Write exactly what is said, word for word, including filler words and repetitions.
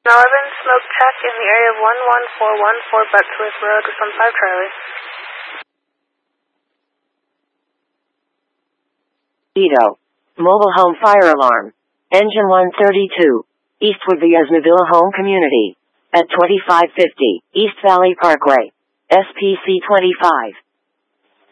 eleven smoke check in the area of one one four one four Buttsworth Road with one five Charlie. Vito. Mobile home fire alarm. Engine one thirty-two. Eastwood Yasnaville Home Community. At twenty-five fifty East Valley Parkway. S P C twenty-five.